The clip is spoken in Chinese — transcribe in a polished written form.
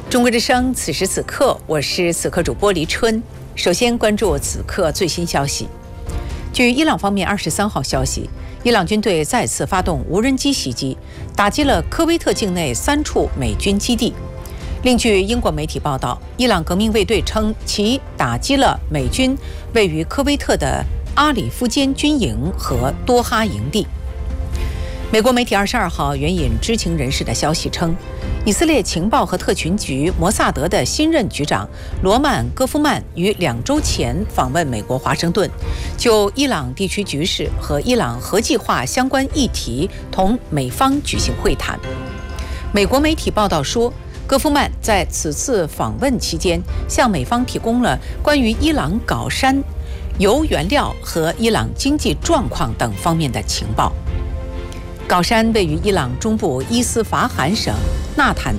中国之声，此时此刻，我是此刻主播黎春。首先关注此刻最新消息。据伊朗方面23号消息，伊朗军队再次发动无人机袭击，打击了科威特境内3处美军基地。另据英国媒体报道，伊朗革命卫队称其打击了美军位于科威特的阿里夫坚军营和多哈营地。美国媒体22号援引知情人士的消息称，以色列情报和特勤局摩萨德的新任局长罗曼·戈夫曼于2周前访问美国华盛顿，就伊朗地区局势和伊朗核计划相关议题同美方举行会谈。美国媒体报道说，戈夫曼在此次访问期间向美方提供了关于伊朗镐山铀原料和伊朗经济状况等方面的情报。镐山位于伊朗中部伊斯法罕省纳坦